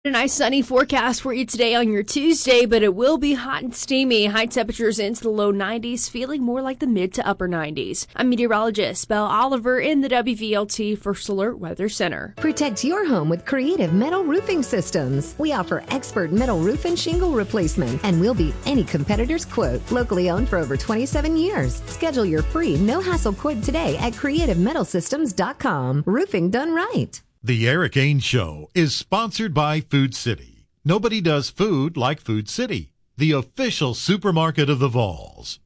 A nice sunny forecast for you today on your Tuesday, but it will be hot and steamy. High temperatures into the low 90s, feeling more like the mid to upper 90s. I'm meteorologist Belle Oliver in the WVLT First Alert Weather Center. Protect your home with Creative Metal Roofing Systems. We offer expert metal roof and shingle replacement, and we'll beat any competitor's quote. Locally owned for over 27 years. Schedule your free no-hassle quote today at creativemetalsystems.com. Roofing done right. The Eric Ains Show is sponsored by Food City. Nobody does food like Food City, the official supermarket of the Vols.